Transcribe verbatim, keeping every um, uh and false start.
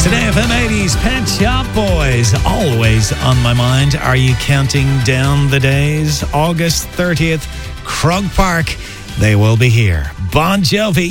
Today, F M eighties, Pet Shop Boys, always on my mind. Are you counting down the days? August thirtieth, Krug Park. They will be here. Bon Jovi.